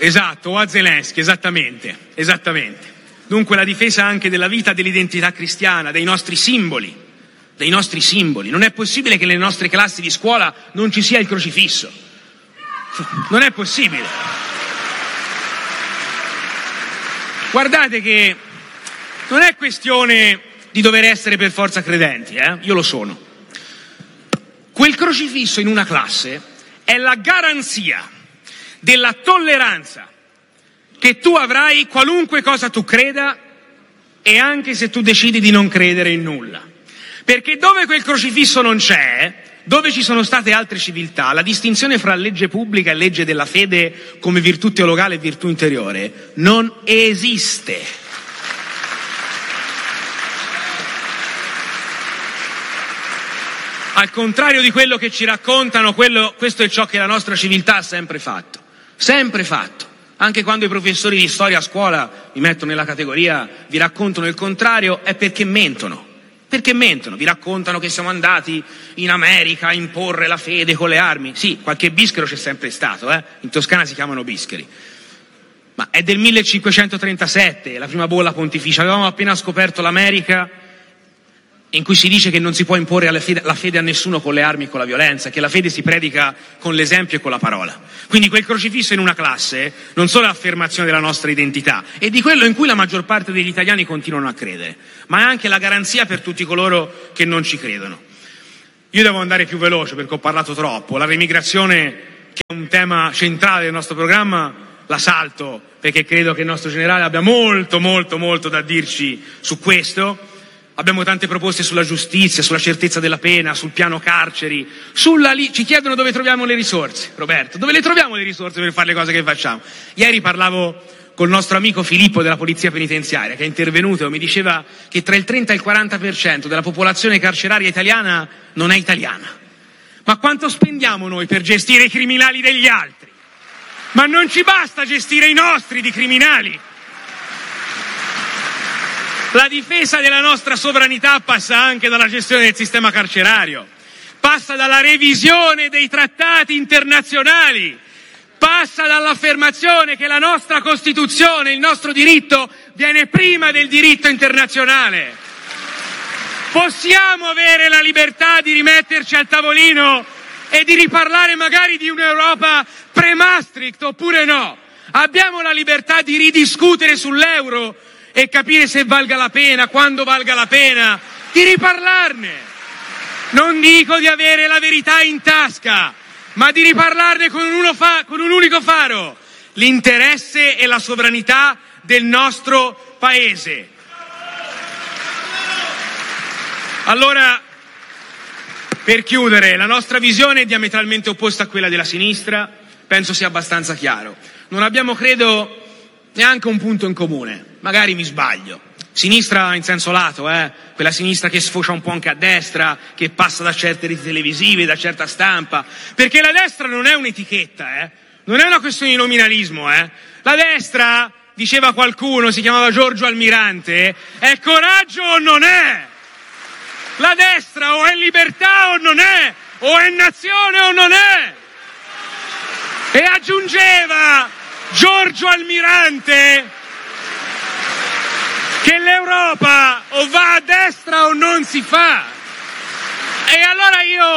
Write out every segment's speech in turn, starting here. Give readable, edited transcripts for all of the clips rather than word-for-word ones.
Esatto, o a Zelensky, esattamente. Dunque la difesa anche della vita, dell'identità cristiana, dei nostri simboli. Non è possibile che nelle nostre classi di scuola non ci sia il crocifisso. Non è possibile. Guardate che non è questione di dover essere per forza credenti, io lo sono. Quel crocifisso in una classe è la garanzia della tolleranza che tu avrai qualunque cosa tu creda e anche se tu decidi di non credere in nulla. Perché dove quel crocifisso non c'è, dove ci sono state altre civiltà, la distinzione fra legge pubblica e legge della fede come virtù teologale e virtù interiore non esiste. Al contrario di quello che ci raccontano, questo è ciò che la nostra civiltà ha sempre fatto. Sempre fatto. Anche quando i professori di storia a scuola mi mettono nella categoria, vi raccontano il contrario, è perché mentono. Perché mentono, vi raccontano che siamo andati in America a imporre la fede con le armi. Sì, qualche bischero c'è sempre stato, in Toscana si chiamano bischeri. Ma è del 1537, la prima bolla pontificia, avevamo appena scoperto l'America, in cui si dice che non si può imporre la fede a nessuno con le armi e con la violenza, che la fede si predica con l'esempio e con la parola. Quindi quel crocifisso in una classe non solo è l'affermazione della nostra identità e di quello in cui la maggior parte degli italiani continuano a credere, ma è anche la garanzia per tutti coloro che non ci credono. Io devo andare più veloce perché ho parlato troppo. La remigrazione, che è un tema centrale del nostro programma, la salto perché credo che il nostro generale abbia molto da dirci su questo. Abbiamo tante proposte sulla giustizia, sulla certezza della pena, sul piano carceri, ci chiedono dove troviamo le risorse. Roberto, dove le troviamo le risorse per fare le cose che facciamo? Ieri parlavo col nostro amico Filippo della Polizia Penitenziaria, che è intervenuto e mi diceva che tra il 30 e il 40% della popolazione carceraria italiana non è italiana. Ma quanto spendiamo noi per gestire i criminali degli altri? Ma non ci basta gestire i nostri di criminali? La difesa della nostra sovranità passa anche dalla gestione del sistema carcerario, passa dalla revisione dei trattati internazionali, passa dall'affermazione che la nostra Costituzione, il nostro diritto, viene prima del diritto internazionale. Possiamo avere la libertà di rimetterci al tavolino e di riparlare magari di un'Europa pre-Maastricht oppure no? Abbiamo la libertà di ridiscutere sull'euro e capire se valga la pena, quando valga la pena, di riparlarne. Non dico di avere la verità in tasca, ma di riparlarne con un unico faro: l'interesse e la sovranità del nostro Paese. Allora, per chiudere, la nostra visione è diametralmente opposta a quella della sinistra, penso sia abbastanza chiaro. Non abbiamo, credo, neanche un punto in comune, magari mi sbaglio. Sinistra in senso lato, quella sinistra che sfocia un po' anche a destra, che passa da certe reti televisive, da certa stampa, perché la destra non è un'etichetta, non è una questione di nominalismo, La destra, diceva qualcuno, si chiamava Giorgio Almirante, è coraggio o non è? La destra o è libertà o non è, o è nazione o non è. E aggiungeva Giorgio Almirante che l'Europa o va a destra o non si fa. E allora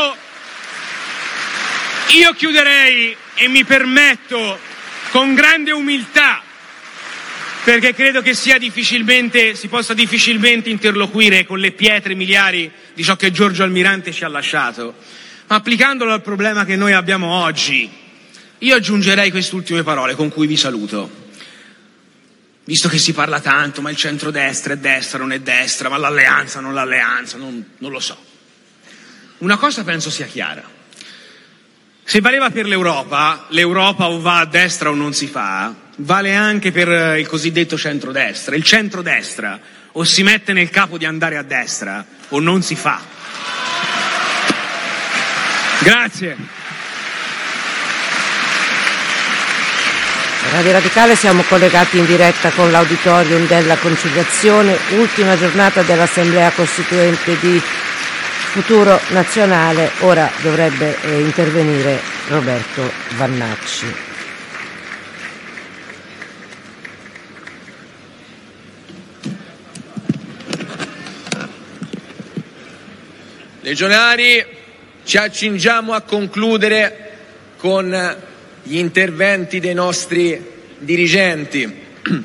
io chiuderei e mi permetto con grande umiltà, perché credo che si possa difficilmente interloquire con le pietre miliari di ciò che Giorgio Almirante ci ha lasciato, ma applicandolo al problema che noi abbiamo oggi, io aggiungerei queste ultime parole con cui vi saluto. Visto che si parla tanto, ma il centrodestra è destra, non è destra, ma l'alleanza, non l'alleanza, non lo so. Una cosa penso sia chiara. Se valeva per l'Europa o va a destra o non si fa, vale anche per il cosiddetto centrodestra. Il centrodestra o si mette nel capo di andare a destra o non si fa. Grazie. Radio Radicale, siamo collegati in diretta con l'Auditorium della Conciliazione, ultima giornata dell'Assemblea Costituente di Futuro Nazionale. Ora dovrebbe intervenire Roberto Vannacci. legionari, ci accingiamo a concludere con gli interventi dei nostri dirigenti.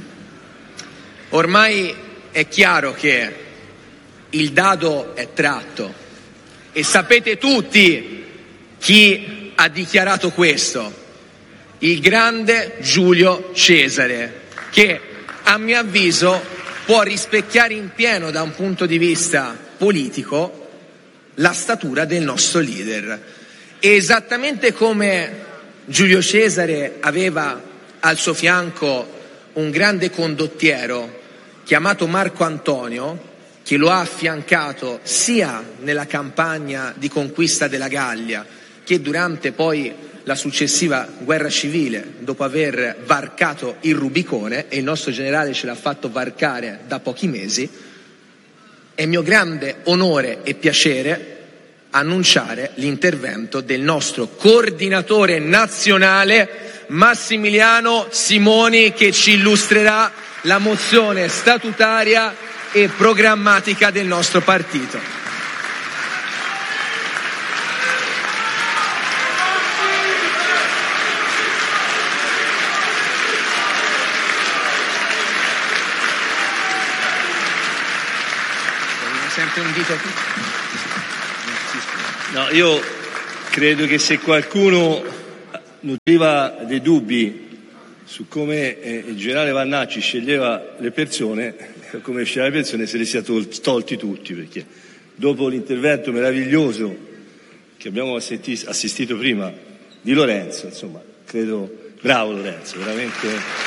Ormai è chiaro che il dado è tratto e sapete tutti chi ha dichiarato questo: il grande Giulio Cesare, che a mio avviso può rispecchiare in pieno da un punto di vista politico la statura del nostro leader. E esattamente come Giulio Cesare aveva al suo fianco un grande condottiero chiamato Marco Antonio, che lo ha affiancato sia nella campagna di conquista della Gallia che durante poi la successiva guerra civile, dopo aver varcato il Rubicone, e il nostro generale ce l'ha fatto varcare da pochi mesi, è mio grande onore e piacere annunciare l'intervento del nostro coordinatore nazionale Massimiliano Simoni, che ci illustrerà la mozione statutaria e programmatica del nostro partito. Sempre un dito qui. No, io credo che se qualcuno nutriva dei dubbi su come il generale Vannacci sceglieva le persone, come sceglieva le persone, se li sia tolti tutti, perché dopo l'intervento meraviglioso che abbiamo assistito prima di Lorenzo, insomma, credo, bravo Lorenzo, veramente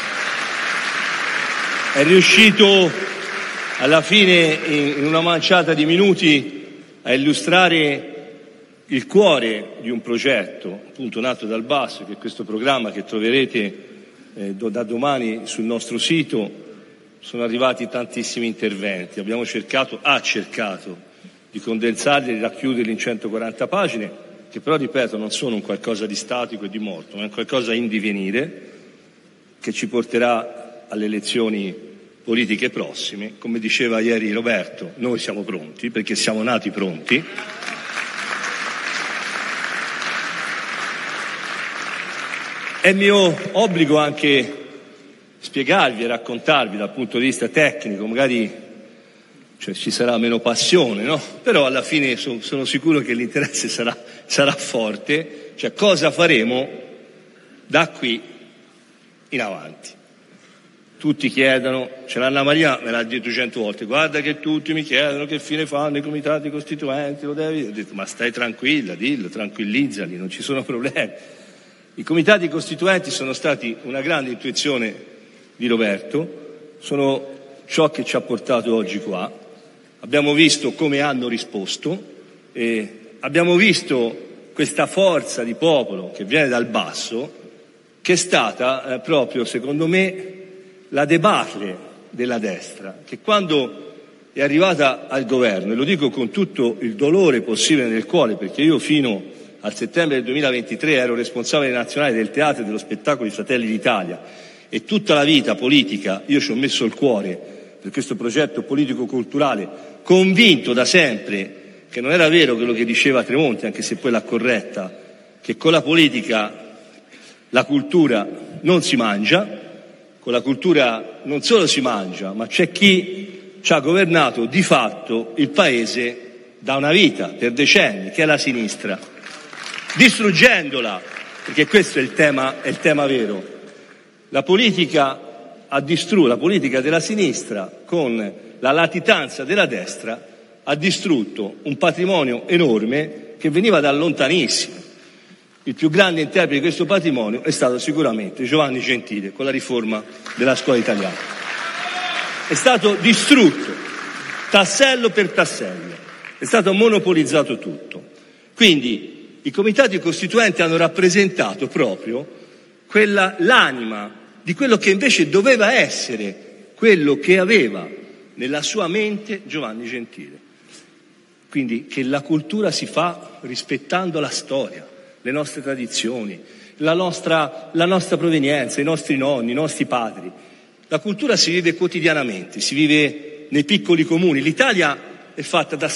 è riuscito alla fine in una manciata di minuti a illustrare il cuore di un progetto appunto nato dal basso, che è questo programma che troverete da domani sul nostro sito. Sono arrivati tantissimi interventi, ha cercato di condensarli e di racchiuderli in 140 pagine, che però, ripeto, non sono un qualcosa di statico e di morto, ma è un qualcosa in divenire che ci porterà alle elezioni politiche prossime. Come diceva ieri Roberto, noi siamo pronti, perché siamo nati pronti. È mio obbligo anche spiegarvi e raccontarvi dal punto di vista tecnico, magari ci sarà meno passione, no? Però alla fine sono sicuro che l'interesse sarà forte, cioè cosa faremo da qui in avanti. Tutti chiedono, l'Anna Maria me l'ha detto 100 volte, guarda che tutti mi chiedono che fine fanno i comitati costituenti, lo devi. Ho detto, ma stai tranquilla, dillo, tranquillizzali, non ci sono problemi. I comitati costituenti sono stati una grande intuizione di Roberto, sono ciò che ci ha portato oggi qua. Abbiamo visto come hanno risposto, abbiamo visto questa forza di popolo che viene dal basso, che è stata proprio, secondo me, la debacle della destra, che quando è arrivata al governo, e lo dico con tutto il dolore possibile nel cuore, perché io fino al settembre del 2023 ero responsabile nazionale del teatro e dello spettacolo di Fratelli d'Italia, e tutta la vita politica io ci ho messo il cuore per questo progetto politico-culturale, convinto da sempre che non era vero quello che diceva Tremonti, anche se poi l'ha corretta, che con la politica la cultura non si mangia. Con la cultura non solo si mangia, ma c'è chi ci ha governato di fatto il paese da una vita, per decenni, che è la sinistra, distruggendola, perché questo è il tema vero. La politica la politica della sinistra, con la latitanza della destra, ha distrutto un patrimonio enorme che veniva da lontanissimo. Il più grande interprete di questo patrimonio è stato sicuramente Giovanni Gentile, con la riforma della scuola italiana. È stato distrutto, tassello per tassello, è stato monopolizzato tutto. Quindi i comitati costituenti hanno rappresentato proprio l'anima di quello che invece doveva essere quello che aveva nella sua mente Giovanni Gentile. Quindi che la cultura si fa rispettando la storia, le nostre tradizioni, la nostra provenienza, i nostri nonni, i nostri padri. La cultura si vive quotidianamente, si vive nei piccoli comuni. L'Italia è fatta da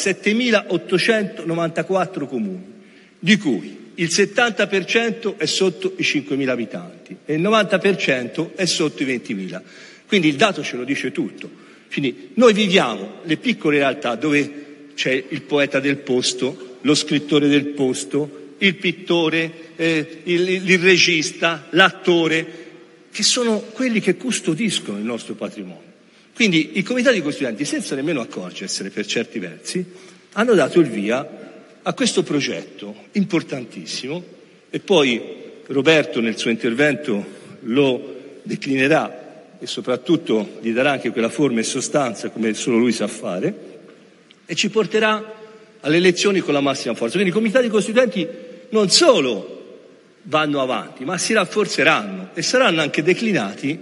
7.894 comuni, di cui il 70% è sotto i 5.000 abitanti e il 90% è sotto i 20.000. Quindi il dato ce lo dice tutto. Quindi noi viviamo le piccole realtà dove c'è il poeta del posto, lo scrittore del posto, il pittore, il regista, l'attore, che sono quelli che custodiscono il nostro patrimonio. Quindi i comitati costituenti, senza nemmeno accorgersene per certi versi, hanno dato il via a questo progetto importantissimo, e poi Roberto nel suo intervento lo declinerà e soprattutto gli darà anche quella forma e sostanza come solo lui sa fare, e ci porterà alle elezioni con la massima forza. Quindi i comitati costituenti non solo vanno avanti, ma si rafforzeranno e saranno anche declinati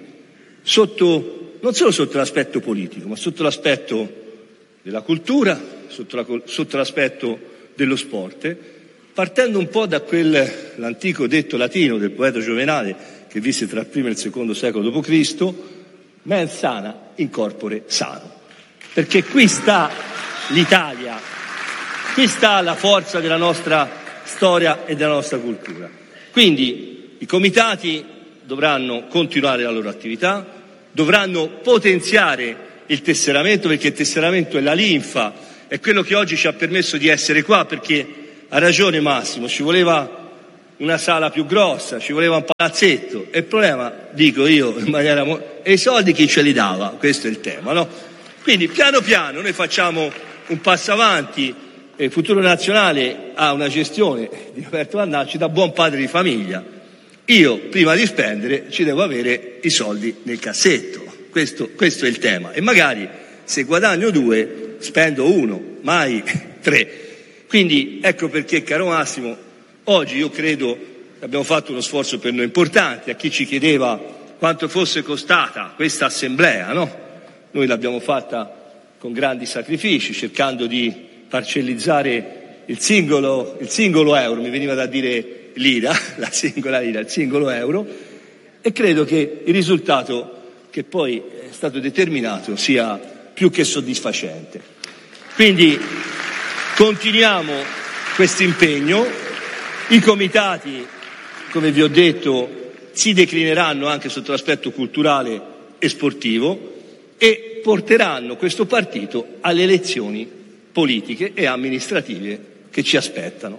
non solo sotto l'aspetto politico, ma sotto l'aspetto della cultura, sotto l'aspetto dello sport, partendo un po' da l'antico detto latino del poeta Giovenale, che visse tra il primo e il secondo secolo d.C., mens sana in corpore sano. Perché qui sta l'Italia, qui sta la forza della nostra storia e della nostra cultura. Quindi i comitati dovranno continuare la loro attività, dovranno potenziare il tesseramento, perché il tesseramento è la linfa, è quello che oggi ci ha permesso di essere qua, perché ha ragione Massimo, ci voleva una sala più grossa, ci voleva un palazzetto, e il problema, dico io in maniera e i soldi chi ce li dava? Questo è il tema, no? Quindi piano piano noi facciamo un passo avanti, e il Futuro Nazionale ha una gestione di Roberto Vannacci da buon padre di famiglia. Io prima di spendere ci devo avere i soldi nel cassetto, questo è il tema, e magari se guadagno 2 spendo 1, mai 3. Quindi ecco perché, caro Massimo, oggi io credo che abbiamo fatto uno sforzo per noi importante. A chi ci chiedeva quanto fosse costata questa assemblea, no? Noi l'abbiamo fatta con grandi sacrifici, cercando di parcellizzare il singolo euro, mi veniva da dire lira, la singola lira, il singolo euro, e credo che il risultato che poi è stato determinato sia più che soddisfacente. Quindi continuiamo questo impegno. I comitati, come vi ho detto, si declineranno anche sotto l'aspetto culturale e sportivo e porteranno questo partito alle elezioni politiche e amministrative che ci aspettano.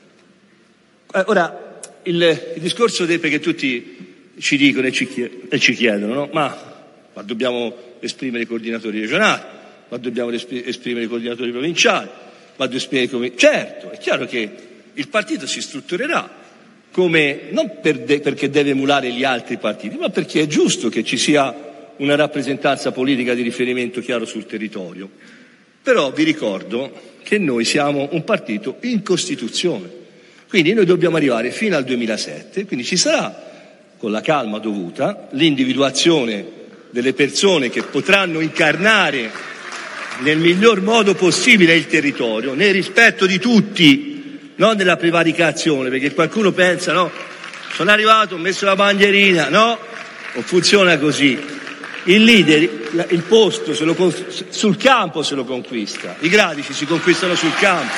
Ora, il discorso perché tutti ci dicono e ci chiedono, no? Ma dobbiamo esprimere i coordinatori regionali, ma dobbiamo esprimere i coordinatori provinciali, ma certo, è chiaro che il partito si strutturerà come non perché deve emulare gli altri partiti, ma perché è giusto che ci sia una rappresentanza politica di riferimento chiaro sul territorio. Però vi ricordo che noi siamo un partito in Costituzione, quindi noi dobbiamo arrivare fino al 2007, quindi ci sarà, con la calma dovuta, l'individuazione delle persone che potranno incarnare nel miglior modo possibile il territorio, nel rispetto di tutti, non nella prevaricazione, perché qualcuno pensa, no, sono arrivato, ho messo la bandierina, no, non funziona così. Il leader, il posto sul campo se lo conquista, i gradi si conquistano sul campo.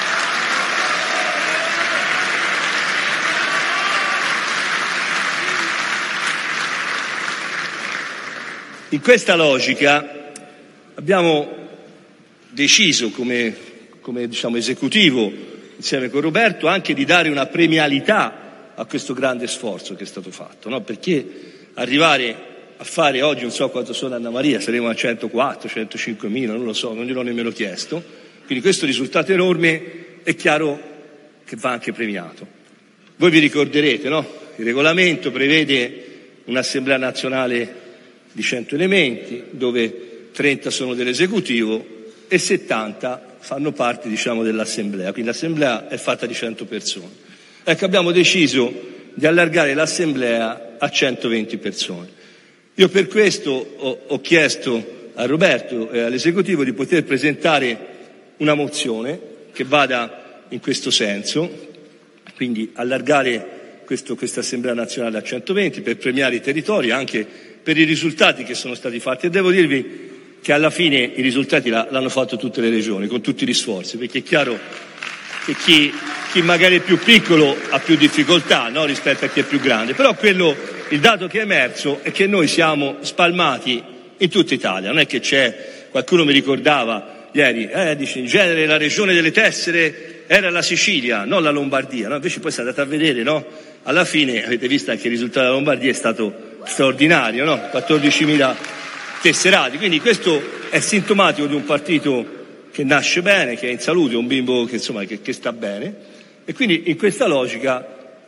In questa logica abbiamo deciso come diciamo esecutivo, insieme con Roberto, anche di dare una premialità a questo grande sforzo che è stato fatto, no? Perché arrivare a fare oggi, non so quanto sono Anna Maria, saremo a 104, 105.000, non lo so, non gliel'ho nemmeno chiesto. Quindi questo risultato enorme è chiaro che va anche premiato. Voi vi ricorderete, no? Il regolamento prevede un'assemblea nazionale di 100 elementi, dove 30 sono dell'esecutivo e 70 fanno parte, diciamo, dell'assemblea. Quindi l'assemblea è fatta di 100 persone. Ecco, abbiamo deciso di allargare l'assemblea a 120 persone. Io per questo ho chiesto a Roberto e all'esecutivo di poter presentare una mozione che vada in questo senso, quindi allargare questa assemblea nazionale a 120 per premiare i territori, anche per i risultati che sono stati fatti. E devo dirvi che alla fine i risultati l'hanno fatto tutte le regioni, con tutti gli sforzi, perché è chiaro che chi magari è più piccolo ha più difficoltà, no, rispetto a chi è più grande, però il dato che è emerso è che noi siamo spalmati in tutta Italia, non è che c'è, qualcuno mi ricordava ieri, dice in genere la regione delle tessere era la Sicilia, non la Lombardia, no? Invece poi si è andata a vedere, no? Alla fine avete visto anche il risultato della Lombardia è stato straordinario, no? 14.000 tesserati, quindi questo è sintomatico di un partito che nasce bene, che è in salute, un bimbo che insomma che sta bene, e quindi in questa logica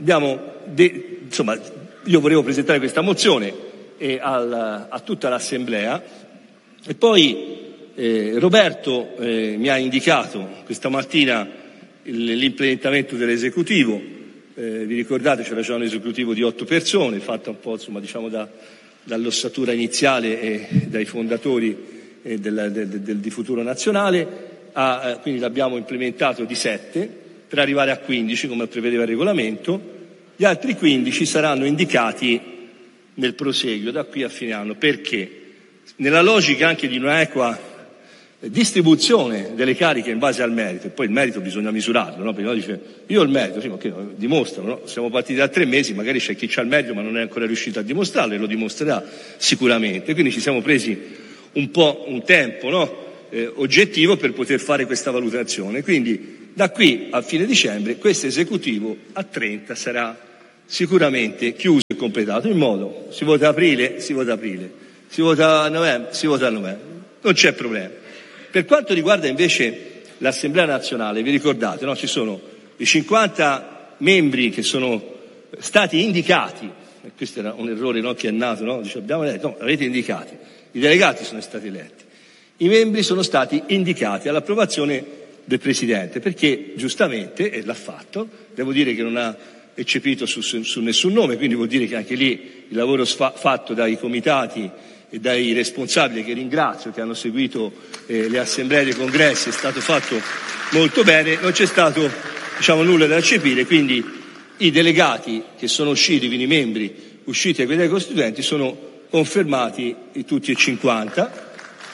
io volevo presentare questa mozione a tutta l'Assemblea, e poi Roberto mi ha indicato questa mattina l'implementamento dell'esecutivo. Vi ricordate, c'era già un esecutivo di 8 persone, fatta un po' dall'ossatura iniziale e dai fondatori di Futuro Nazionale, quindi l'abbiamo implementato di 7 per arrivare a 15 come prevedeva il regolamento. Gli altri 15 saranno indicati nel proseguio da qui a fine anno, perché nella logica anche di una equa distribuzione delle cariche in base al merito, e poi il merito bisogna misurarlo, no? Perché uno dice io ho il merito, sì, ma che dimostrano, no? Siamo partiti da 3 mesi, magari c'è chi c'ha il merito ma non è ancora riuscito a dimostrarlo, e lo dimostrerà sicuramente, quindi ci siamo presi un tempo, no? Oggettivo per poter fare questa valutazione, quindi da qui a fine dicembre questo esecutivo a 30 sarà sicuramente chiuso e completato, in modo si vota aprile, si vota a novembre, non c'è problema. Per quanto riguarda invece l'Assemblea nazionale, vi ricordate, no? Ci sono i 50 membri che sono stati indicati, e questo era un errore, no? Che è nato, no? Dice, abbiamo eletto, no, avete indicati, i delegati sono stati eletti, i membri sono stati indicati all'approvazione del Presidente, perché giustamente, e l'ha fatto, devo dire che non ha eccepito su nessun nome, quindi vuol dire che anche lì il lavoro fatto dai comitati e dai responsabili, che ringrazio, che hanno seguito le assemblee dei congressi, è stato fatto molto bene, non c'è stato nulla da eccepire, quindi i delegati che sono usciti, quindi i membri usciti ai delegati costituenti, sono confermati tutti e 50.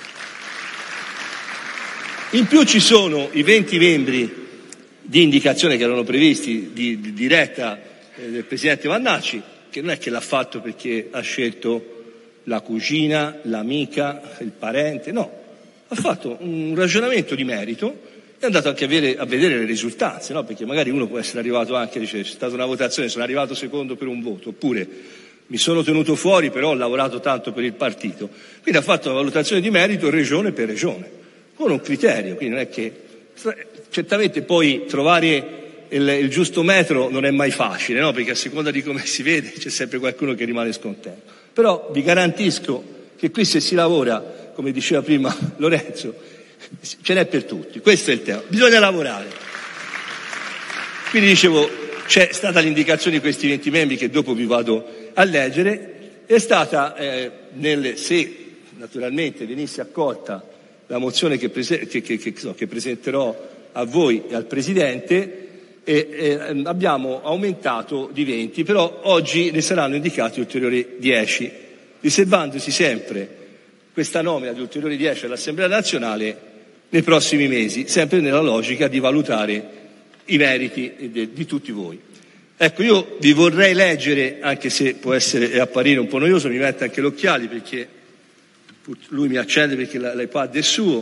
In più ci sono i 20 membri di indicazione che erano previsti di diretta del Presidente Vannacci, che non è che l'ha fatto perché ha scelto la cugina, l'amica, il parente, no, ha fatto un ragionamento di merito, è andato anche a vedere le risultanze, no? Perché magari uno può essere arrivato anche, dice, c'è stata una votazione, sono arrivato secondo per un voto, oppure mi sono tenuto fuori però ho lavorato tanto per il partito, quindi ha fatto una valutazione di merito regione per regione, con un criterio, quindi non è che, certamente poi trovare il giusto metro non è mai facile, no? Perché a seconda di come si vede c'è sempre qualcuno che rimane scontento. Però vi garantisco che qui se si lavora, come diceva prima Lorenzo, ce n'è per tutti, questo è il tema, bisogna lavorare. Quindi dicevo, c'è stata l'indicazione di questi 20 membri che dopo vi vado a leggere, è stata, se naturalmente venisse accolta la mozione che presenterò a voi e al Presidente, abbiamo aumentato di 20, però oggi ne saranno indicati ulteriori 10, riservandosi sempre questa nomina di ulteriori 10 all'Assemblea nazionale nei prossimi mesi, sempre nella logica di valutare i meriti di tutti voi. Ecco, io vi vorrei leggere, anche se può apparire un po' noioso, mi metto anche gli occhiali perché lui mi accende perché l'iPad è suo.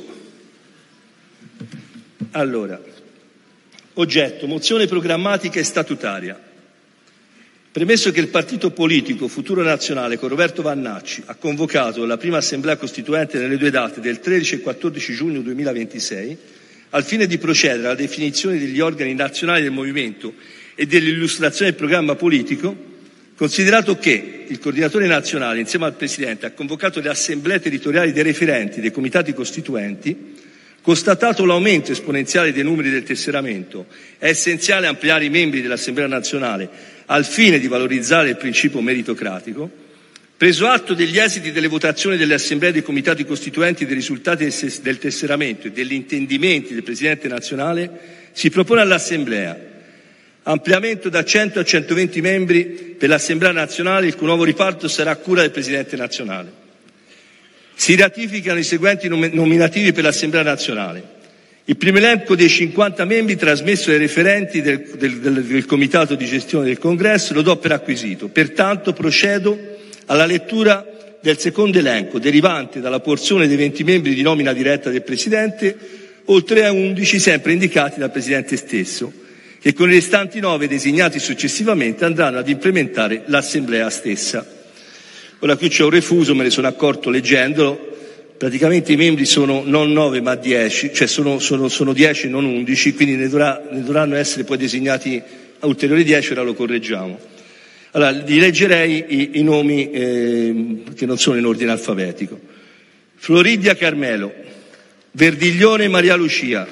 Allora, oggetto, mozione programmatica e statutaria. Premesso che il partito politico Futuro Nazionale con Roberto Vannacci ha convocato la prima assemblea costituente nelle 2 date del 13 e 14 giugno 2026, al fine di procedere alla definizione degli organi nazionali del movimento e dell'illustrazione del programma politico, considerato che il coordinatore nazionale, insieme al Presidente, ha convocato le assemblee territoriali dei referenti dei comitati costituenti, constatato l'aumento esponenziale dei numeri del tesseramento, è essenziale ampliare i membri dell'Assemblea nazionale al fine di valorizzare il principio meritocratico, preso atto degli esiti delle votazioni delle assemblee dei comitati costituenti e dei risultati del tesseramento e degli intendimenti del Presidente nazionale, si propone all'Assemblea ampliamento da 100 a 120 membri per l'Assemblea nazionale, il cui nuovo riparto sarà a cura del Presidente nazionale. Si ratificano i seguenti nominativi per l'Assemblea nazionale. Il primo elenco dei 50 membri trasmesso dai referenti del Comitato di gestione del Congresso lo do per acquisito. Pertanto procedo alla lettura del secondo elenco, derivante dalla porzione dei 20 membri di nomina diretta del Presidente, oltre a 11 sempre indicati dal Presidente stesso, che con i restanti 9 designati successivamente andranno ad implementare l'Assemblea stessa. Ora qui c'è un refuso, me ne sono accorto leggendolo. Praticamente i membri sono non 9 ma 10, cioè sono 10 non 11, quindi ne dovranno essere poi designati ulteriori 10, ora lo correggiamo. Allora, vi leggerei i nomi che non sono in ordine alfabetico. Floridia Carmelo, Verdiglione Maria Lucia,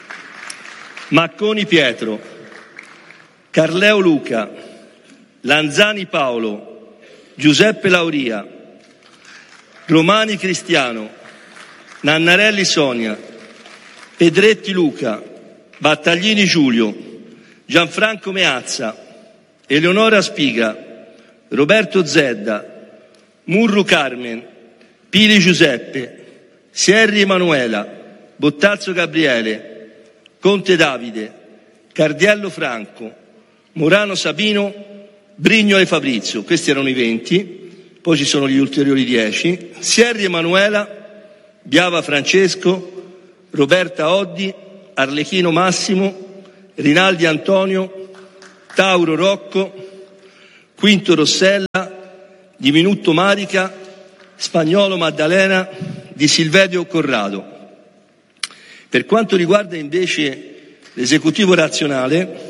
Macconi Pietro, Carleo Luca, Lanzani Paolo, Giuseppe Lauria, Romani Cristiano, Nannarelli Sonia, Pedretti Luca, Battaglini Giulio, Gianfranco Meazza, Eleonora Spiga, Roberto Zedda, Murru Carmen, Pili Giuseppe, Sierri Emanuela, Bottazzo Gabriele, Conte Davide, Cardiello Franco, Morano Sabino, Brignole Fabrizio. Questi erano i 20. Poi ci sono gli ulteriori 10, Sierri Emanuela, Biava Francesco, Roberta Oddi, Arlechino Massimo, Rinaldi Antonio, Tauro Rocco, Quinto Rossella, Di Minutto Marica, Spagnolo Maddalena, Di Silverio Corrado. Per quanto riguarda invece l'esecutivo nazionale,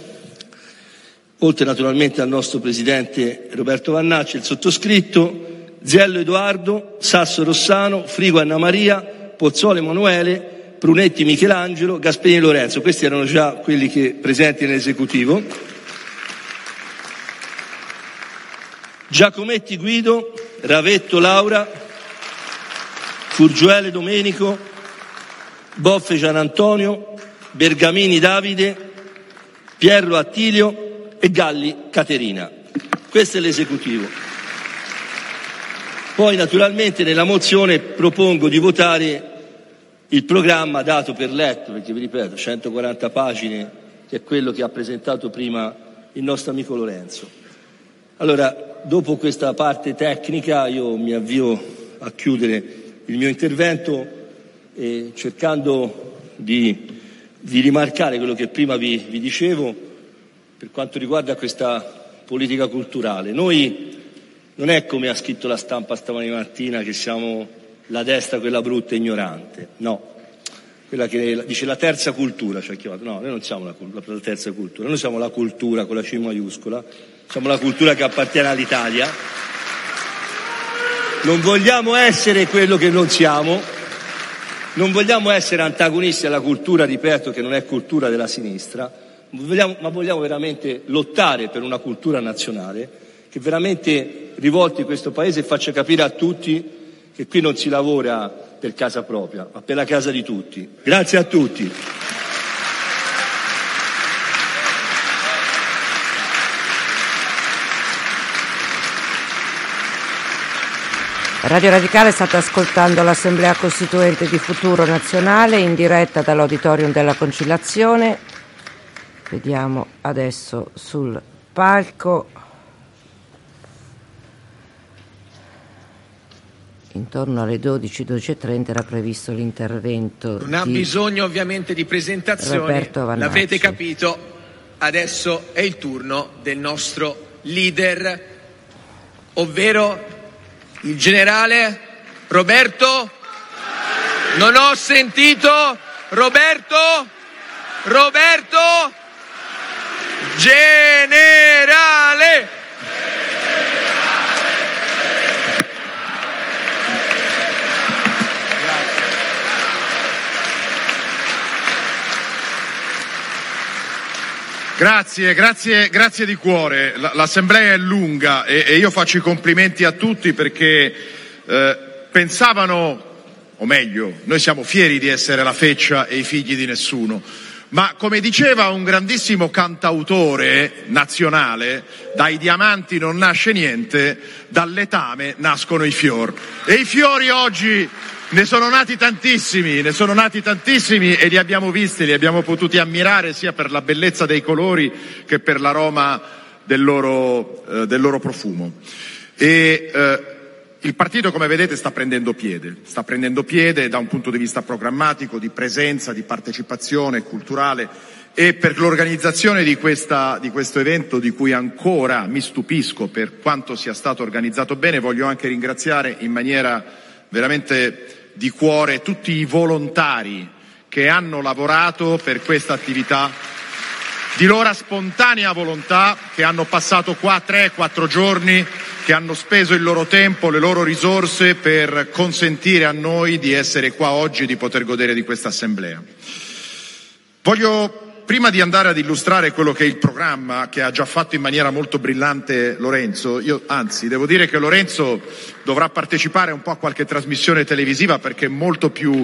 oltre naturalmente al nostro presidente Roberto Vannacci, il sottoscritto, Ziello Edoardo, Sasso Rossano, Frigo Anna Maria, Pozzuolo Emanuele, Prunetti Michelangelo, Gasperini Lorenzo. Questi erano già quelli che presenti nell'esecutivo. Giacometti Guido, Ravetto Laura, Furgiuele Domenico, Boffe Gianantonio, Bergamini Davide, Pierro Attilio e Galli Caterina. Questo è l'esecutivo. Poi naturalmente nella mozione propongo di votare il programma dato per letto, perché vi ripeto, 140 pagine, che è quello che ha presentato prima il nostro amico Lorenzo. Allora, dopo questa parte tecnica, io mi avvio a chiudere il mio intervento cercando di rimarcare quello che prima vi dicevo per quanto riguarda questa politica culturale. Noi non è come ha scritto la Stampa stamani mattina che siamo la destra, quella brutta e ignorante, no. Quella che dice la terza cultura ci ha chiamato. No, noi non siamo la terza cultura, noi siamo la cultura con la C maiuscola, siamo la cultura che appartiene all'Italia. Non vogliamo essere quello che non siamo, non vogliamo essere antagonisti alla cultura, ripeto, che non è cultura della sinistra, ma vogliamo veramente lottare per una cultura nazionale che veramente rivolti questo Paese e faccia capire a tutti che qui non si lavora per casa propria, ma per la casa di tutti. Grazie a tutti. Radio Radicale state ascoltando l'Assemblea Costituente di Futuro Nazionale in diretta dall'Auditorium della Conciliazione. Vediamo adesso sul palco. Intorno alle 12:30 era previsto l'intervento. Non ha bisogno ovviamente di presentazioni, l'avete capito, adesso è il turno del nostro leader, ovvero il generale Roberto. Non ho sentito. Roberto generale. Grazie di cuore. L'assemblea è lunga e io faccio i complimenti a tutti perché pensavano, o meglio, noi siamo fieri di essere la feccia e i figli di nessuno, Ma come diceva un grandissimo cantautore nazionale, dai diamanti non nasce niente, dal letame nascono i fior. E i fiori oggi ne sono nati tantissimi e li abbiamo visti, li abbiamo potuti ammirare sia per la bellezza dei colori che per l'aroma del loro profumo. Il partito, come vedete, sta prendendo piede da un punto di vista programmatico, di presenza, di partecipazione culturale, e per l'organizzazione di questo evento, di cui ancora mi stupisco per quanto sia stato organizzato bene, voglio anche ringraziare in maniera veramente di cuore tutti i volontari che hanno lavorato per questa attività, di loro spontanea volontà, che hanno passato qua 3-4 giorni, che hanno speso il loro tempo, le loro risorse per consentire a noi di essere qua oggi e di poter godere di questa assemblea. Voglio, prima di andare ad illustrare quello che è il programma, che ha già fatto in maniera molto brillante Lorenzo, devo dire che Lorenzo dovrà partecipare un po' a qualche trasmissione televisiva, perché è molto più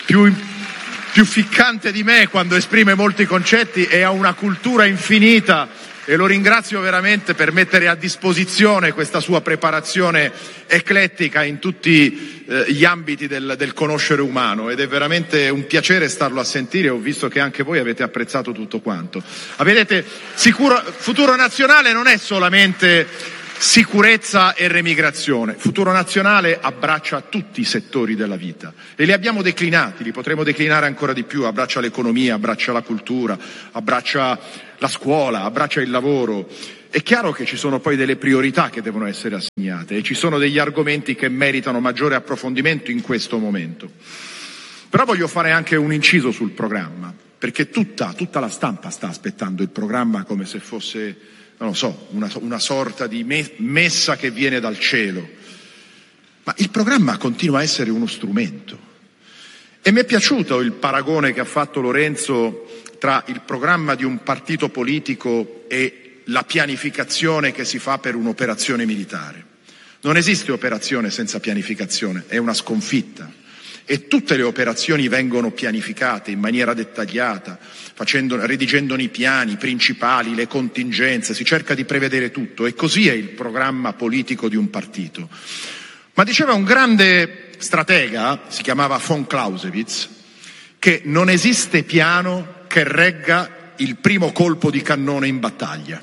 ficcante di me quando esprime molti concetti e ha una cultura infinita, e lo ringrazio veramente per mettere a disposizione questa sua preparazione eclettica in tutti gli ambiti del conoscere umano, ed è veramente un piacere starlo a sentire. Ho visto che anche voi avete apprezzato tutto quanto. Vedete, Futuro Nazionale non è solamente sicurezza e remigrazione. Futuro Nazionale abbraccia tutti i settori della vita e li abbiamo declinati, li potremo declinare ancora di più. Abbraccia l'economia, abbraccia la cultura, abbraccia la scuola, abbraccia il lavoro. È chiaro che ci sono poi delle priorità che devono essere assegnate e ci sono degli argomenti che meritano maggiore approfondimento in questo momento. Però voglio fare anche un inciso sul programma, perché tutta la stampa sta aspettando il programma come se fosse, non lo so, una sorta di messa che viene dal cielo. Ma il programma continua a essere uno strumento. E mi è piaciuto il paragone che ha fatto Lorenzo tra il programma di un partito politico e la pianificazione che si fa per un'operazione militare. Non esiste operazione senza pianificazione, è una sconfitta. E tutte le operazioni vengono pianificate in maniera dettagliata, redigendone i piani principali, le contingenze, si cerca di prevedere tutto, e così è il programma politico di un partito. Ma diceva un grande stratega, si chiamava von Clausewitz, che non esiste piano che regga il primo colpo di cannone in battaglia.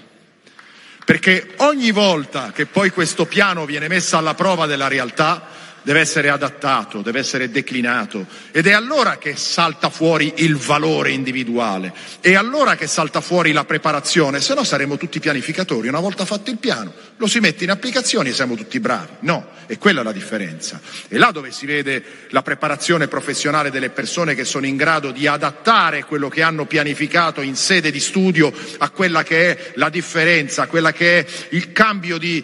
Perché ogni volta che poi questo piano viene messo alla prova della realtà, deve essere adattato, deve essere declinato, ed è allora che salta fuori il valore individuale, è allora che salta fuori la preparazione, se no saremo tutti pianificatori. Una volta fatto il piano lo si mette in applicazione e siamo tutti bravi. No, è quella la differenza. È là dove si vede la preparazione professionale delle persone che sono in grado di adattare quello che hanno pianificato in sede di studio a quella che è la differenza, a quella che è il cambio di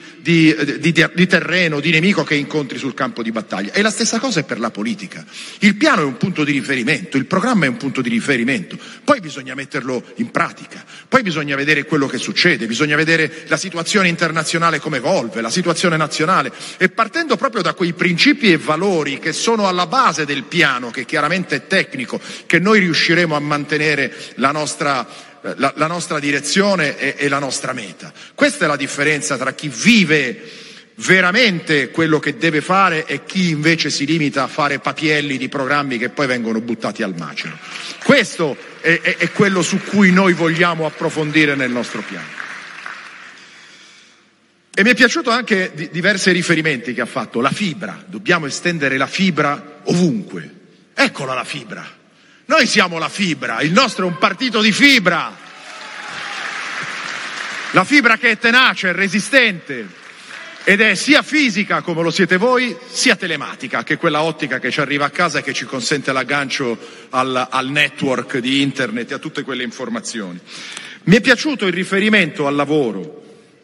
terreno, di nemico che incontri sul campo di battaglia. E la stessa cosa è per la politica. Il piano è un punto di riferimento, il programma è un punto di riferimento, poi bisogna metterlo in pratica, poi bisogna vedere quello che succede, bisogna vedere la situazione internazionale come evolve, la situazione nazionale, e partendo proprio da quei principi e valori che sono alla base del piano, che chiaramente è tecnico, che noi riusciremo a mantenere la nostra direzione e la nostra meta. Questa è la differenza tra chi vive veramente quello che deve fare e chi invece si limita a fare papielli di programmi che poi vengono buttati al macero. Questo è quello su cui noi vogliamo approfondire nel nostro piano. E mi è piaciuto anche diversi riferimenti che ha fatto. La fibra, dobbiamo estendere la fibra ovunque. Eccola la fibra. Noi siamo la fibra, il nostro è un partito di fibra. La fibra che è tenace, è resistente, ed è sia fisica, come lo siete voi, sia telematica, che è quella ottica che ci arriva a casa e che ci consente l'aggancio al network di internet e a tutte quelle informazioni. Mi è piaciuto il riferimento al lavoro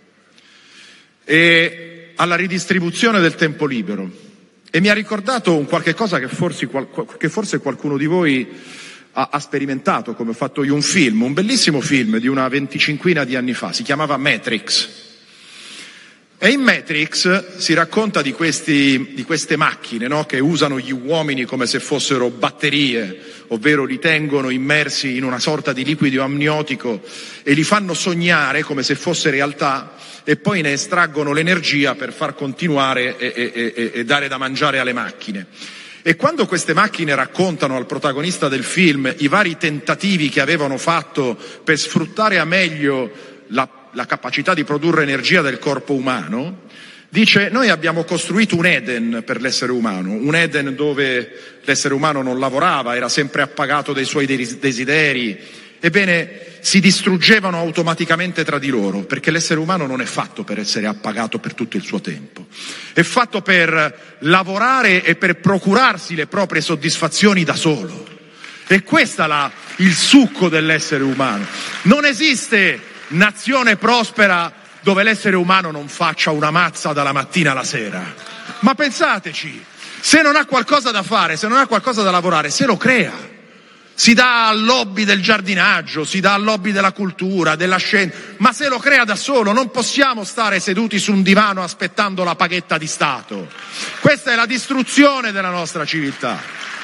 e alla ridistribuzione del tempo libero, e mi ha ricordato un qualche cosa che forse qualcuno di voi ha sperimentato, come ho fatto io, un bellissimo film di una 25ina di anni fa, si chiamava Matrix. E in Matrix si racconta di queste macchine, no? Che usano gli uomini come se fossero batterie, ovvero li tengono immersi in una sorta di liquido amniotico e li fanno sognare come se fosse realtà e poi ne estraggono l'energia per far continuare e dare da mangiare alle macchine. E quando queste macchine raccontano al protagonista del film i vari tentativi che avevano fatto per sfruttare a meglio la capacità di produrre energia del corpo umano, dice: noi abbiamo costruito un Eden per l'essere umano, un Eden dove l'essere umano non lavorava, era sempre appagato dai suoi desideri. Ebbene, si distruggevano automaticamente tra di loro, perché l'essere umano non è fatto per essere appagato per tutto il suo tempo, è fatto per lavorare e per procurarsi le proprie soddisfazioni da solo. E questo è il succo dell'essere umano. Non esiste nazione prospera dove l'essere umano non faccia una mazza dalla mattina alla sera. Ma pensateci, se non ha qualcosa da fare, se non ha qualcosa da lavorare, se lo crea. Si dà al lobby del giardinaggio, si dà al lobby della cultura, della scienza, ma se lo crea da solo. Non possiamo stare seduti su un divano aspettando la paghetta di Stato. Questa è la distruzione della nostra civiltà.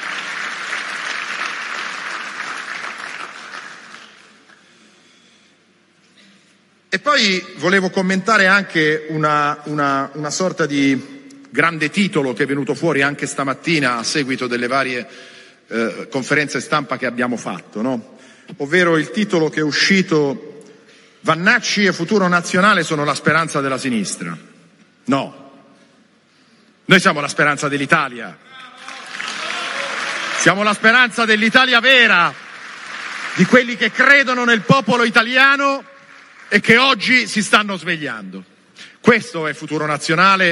E poi volevo commentare anche una sorta di grande titolo che è venuto fuori anche stamattina a seguito delle varie conferenze stampa che abbiamo fatto, no? Ovvero il titolo che è uscito: Vannacci e Futuro Nazionale sono la speranza della sinistra. No, noi siamo la speranza dell'Italia, siamo la speranza dell'Italia vera, di quelli che credono nel popolo italiano e che oggi si stanno svegliando. Questo è Futuro Nazionale.